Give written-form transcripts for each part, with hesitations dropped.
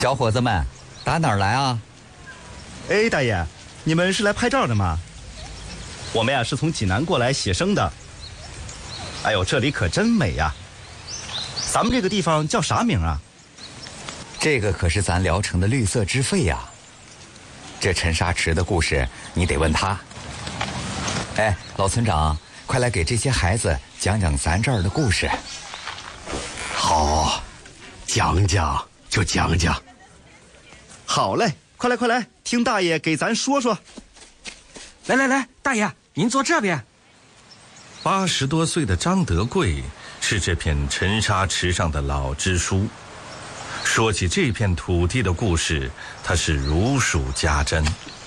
小伙子们，打哪儿来啊？ 哎，大爷，你们是来拍照的吗？我们呀是从济南过来写生的。哎呦，这里可真美呀！咱们这个地方叫啥名啊？ 这个可是咱聊城的绿色之肺呀。这沉沙池的故事，你得问他。哎，老村长，快来给这些孩子讲讲咱这儿的故事。 好，讲讲就讲讲。 好嘞，快来快来，听大爷给咱说说。 来，大爷，您坐这边。 80多岁的张德贵是这片沉沙池上的老支书。说起这片土地的故事，他是如数家珍。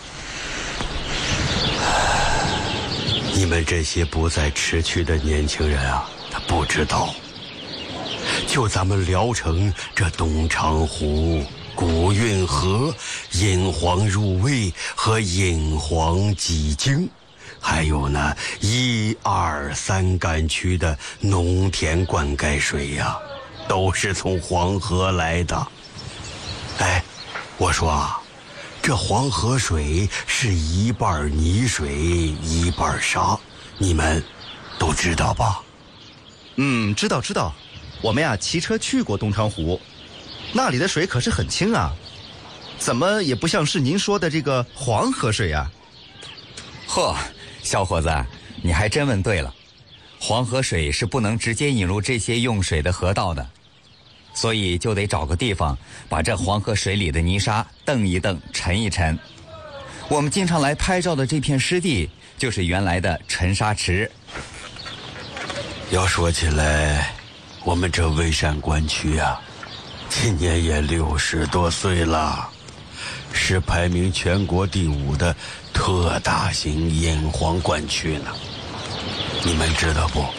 你们这些不在池区的年轻人啊，他不知道，就咱们聊城这东长湖、古运河、引黄入渭和引黄济京，还有呢1、2、3干区的农田灌溉水呀，都是从黄河来的。哎，我说啊，这黄河水是一半泥水一半沙，你们都知道吧？ 知道，我们呀骑车去过东长湖，那里的水可是很清啊，怎么也不像是您说的这个黄河水啊。 嚯，小伙子，你还真问对了，黄河水是不能直接引入这些用水的河道的，所以就得找个地方把这黄河水里的泥沙蹬一蹬，沉一沉。我们经常来拍照的这片湿地，就是原来的沉沙池。 要说起来，我们这蔚山关区啊，今年也60多岁了，是排名全国第5的特大型引黄灌区呢。你们知道不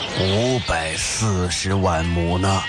？540万亩呢。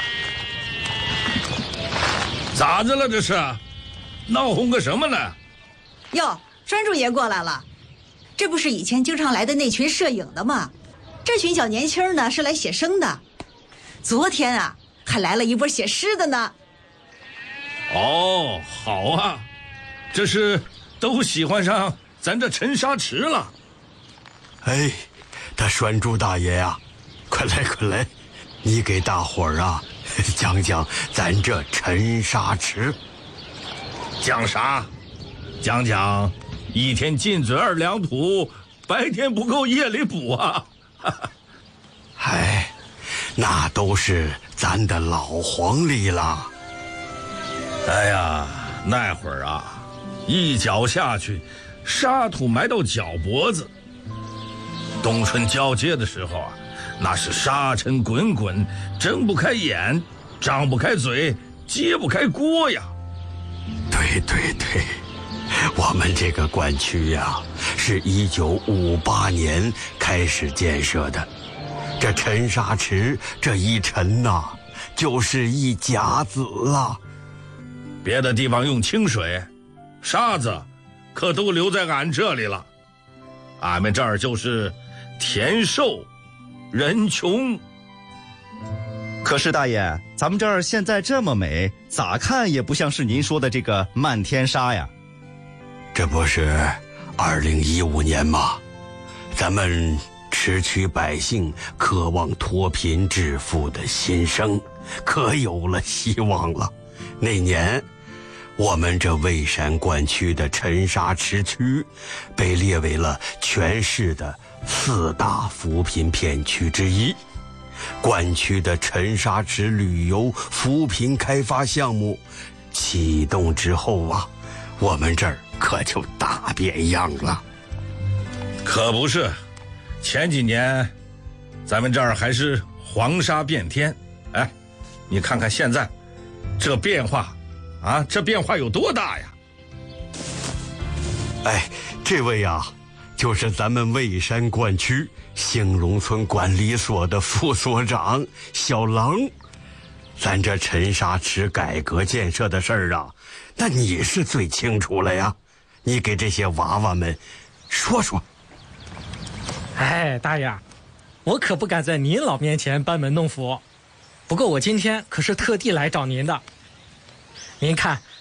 咋子了这是？闹哄个什么呢？ 哟，栓主爷过来了，这不是以前经常来的那群摄影的吗？这群小年轻呢是来写生的，昨天啊还来了一波写诗的呢。 哦，好啊，这是都喜欢上咱这沉沙池了。 哎，他栓主大爷呀，快来，你给大伙儿啊讲讲咱这沉沙池。 讲啥？讲一天进嘴2两土，白天不够夜里补啊。 哎，那都是咱的老黄历了。 哎呀，那会儿啊，一脚下去，沙土埋到脚脖子。冬春交接的时候啊，那是沙尘滚滚，睁不开眼，张不开嘴，揭不开锅呀。 对，我们这个灌区呀，是1958年开始建设的。这沉沙池这一沉呐，就是一甲子啊。 别的地方用清水，沙子可都留在俺这里了。俺们这儿就是田瘦人穷。 可是大爷，咱们这儿现在这么美，咋看也不像是您说的这个漫天沙呀。 这不是2015年吗？咱们池区百姓渴望脱贫致富的心声可有了希望了。那年我们这蔚山灌区的沉沙池区被列为了全市的4大扶贫片区之一。灌区的沉沙池旅游扶贫开发项目启动之后啊，我们这儿可就大变样了。 可不是，前几年咱们这儿还是黄沙遍天。哎，你看看现在这变化啊，这变化有多大呀？ 哎，这位啊，就是咱们蔚山灌区兴隆村管理所的副所长小郎。咱这沉沙池改革建设的事儿啊，那你是最清楚了呀，你给这些娃娃们说说。 哎，大爷，我可不敢在您老面前班门弄斧，不过我今天可是特地来找您的。您看